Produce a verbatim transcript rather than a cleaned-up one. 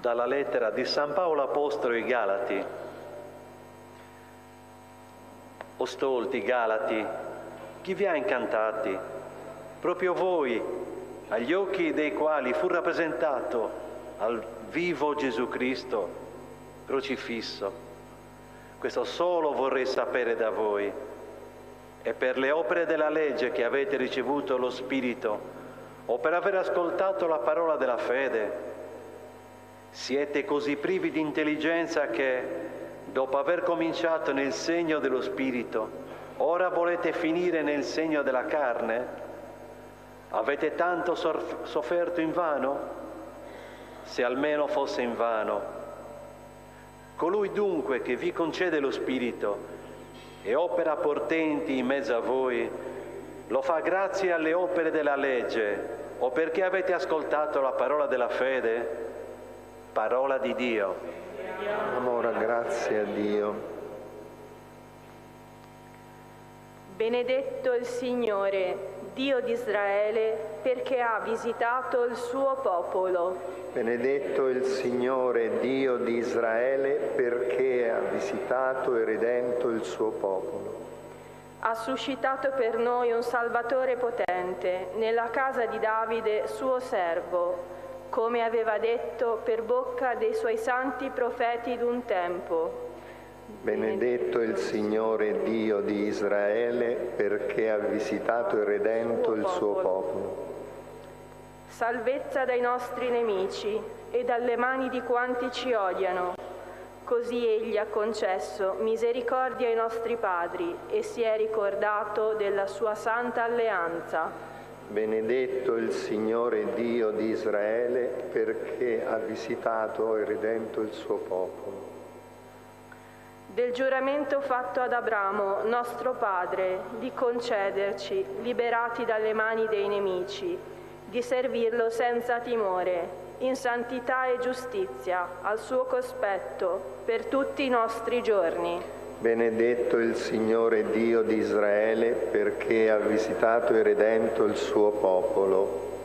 dalla lettera di San Paolo Apostolo ai Galati. O stolti Galati, chi vi ha incantati? Proprio voi, agli occhi dei quali fu rappresentato al vivo Gesù Cristo crocifisso. Questo solo vorrei sapere da voi. E per le opere della legge che avete ricevuto lo Spirito, o per aver ascoltato la parola della fede, siete così privi di intelligenza che, dopo aver cominciato nel segno dello Spirito, ora volete finire nel segno della carne? Avete tanto sofferto invano? Se almeno fosse invano. Colui dunque che vi concede lo Spirito e opera portenti in mezzo a voi, lo fa grazie alle opere della legge o perché avete ascoltato la parola della fede? Parola di Dio. Ora grazie a Dio. Benedetto il Signore, Dio di Israele, perché ha visitato il suo popolo. Benedetto il Signore, Dio di Israele, perché ha visitato e redento il suo popolo. Ha suscitato per noi un Salvatore potente nella casa di Davide, suo servo, come aveva detto per bocca dei suoi santi profeti d'un tempo. Benedetto il Signore, Dio di Israele, perché ha visitato e redento il suo popolo. Salvezza dai nostri nemici e dalle mani di quanti ci odiano. Così Egli ha concesso misericordia ai nostri padri e si è ricordato della sua santa alleanza. Benedetto il Signore Dio di Israele, perché ha visitato e redento il suo popolo. Del giuramento fatto ad Abramo, nostro padre, di concederci, liberati dalle mani dei nemici, di servirlo senza timore, in santità e giustizia, al suo cospetto, per tutti i nostri giorni. Benedetto il Signore Dio di Israele, perché ha visitato e redento il suo popolo.